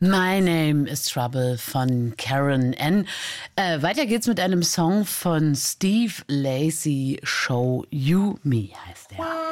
My Name is Trouble von Karen N. Weiter geht's mit einem Song von Steve Lacy, Show You Me heißt der.